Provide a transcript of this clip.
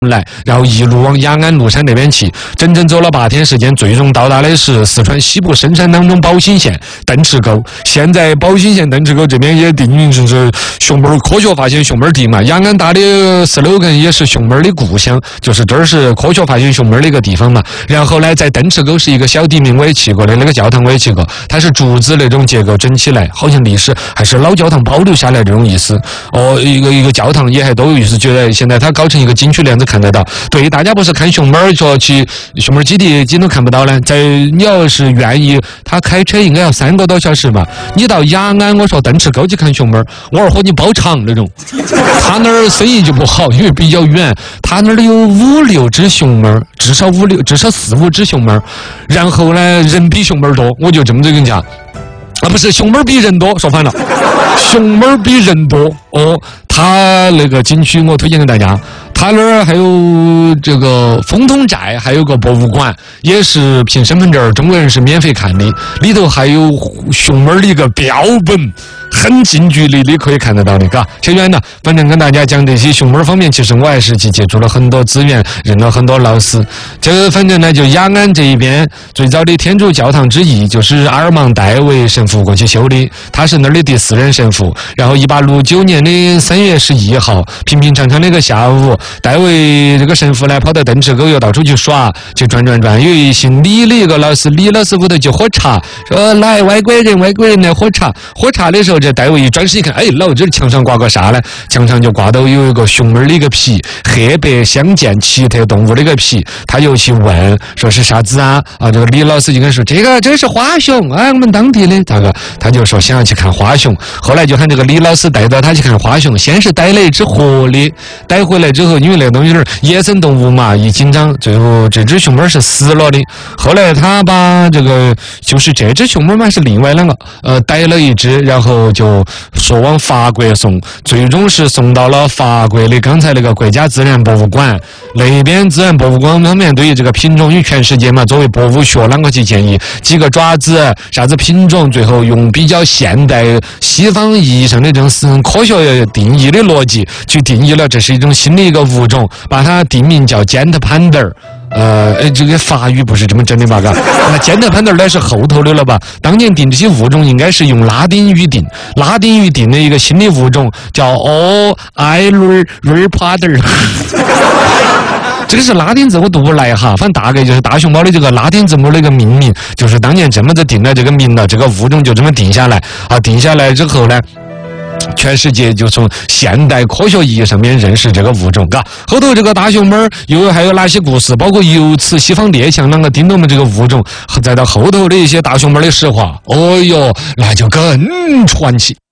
来，然后一路往雅安麓山那边去，整整走了8天时间，最终到达的是四川西部深山当中宝兴县邓池沟。现在宝兴县邓池沟这边也定名成是熊猫科学发现熊猫地嘛，雅安打的slogan也是熊猫的故乡，就是这儿是科学发现熊猫的一个地方嘛。然后呢，在邓池沟是一个小地名，我也去过的，那个教堂我也去过，它是竹子那种结构整起来，好像历史还是老教堂保留下来这种意思。哦，一个教堂也还都有意思，觉得现在它搞成一个景区那样子看得到。对，大家不是看熊猫说去熊猫基地都看不到呢，在你要是愿意，他开车应该要3个多小时吧。你到雅安，我说邓池沟去看熊猫，我二和你包场那种。他那儿生意就不好，因为比较远，他那儿有5、6只熊猫，至少4、5只熊猫，然后呢人比熊猫多，我就这么跟你讲。啊，不是，熊猫比人多，说反了，熊猫比人多哦。他那个景区我推荐给大家，他那儿还有这个风筒寨，还有个博物馆，也是凭身份证中国人是免费看的，里头还有熊猫的一个标本，很近距离的可以看得到的，嘎。扯远了，反正跟大家讲这些熊猫方面，其实我还是去接触了很多资源，认了很多老师。这个反正呢，就雅安这一边最早的天主教堂之一，就是阿尔芒戴维神父过去修的，他是那儿的第4任神父。然后1869年的3月11号，平平常常的一个下午，戴维这个神父呢跑到邓池沟又到处去耍，去转。有一姓李的一个老师，李老师屋头就喝茶，说来外国人来喝茶。喝茶的时候，这戴维一转身一看，哎，老这墙上挂个啥呢？墙上就挂到有一个熊猫的一个皮，黑白相间奇特动物的一个皮。他就去问，说是啥子啊？这个李老师就跟说，这个是花熊啊，我们当地的。他就说想要去看花熊，后来就喊这个李老师带到他去看花熊。先是带了一只活的，带回来之后，因为那个东西是野生动物嘛，一紧张，最后这只熊猫是死了的。后来他把这个就是这只熊猫嘛是另外2个带了一只，然后就说往法国送，最终是送到了法国的刚才那个国家自然博物馆那边。自然博物馆方面对于这个品种，因为全世界嘛，作为博物学啷个去建议几个爪子啥子品种，最后用比较现代西方意义上的这种科学定义的逻辑去定义了，这是一种新的一个物种，把它定名叫 Giant Panda。这个法语不是这么整的吧？嘎，那尖头潘豆呢是后头的了吧？当年定这些物种应该是用拉丁语定，拉丁语定的一个新的物种叫艾瑞帕德。这个是拉丁字，我读不来哈，反正大概就是大熊猫的这个拉丁字母的一个命名，就是当年这么子定了这个名了，这个物种就这么定下来啊。定下来之后呢，全世界就从现代科学意义上面认识这个物种，嘎。后头这个大熊猫还有哪些故事？包括由此西方列强啷个盯到我们这个物种，再到后头的一些大熊猫的实话，哦哟，那就更传奇。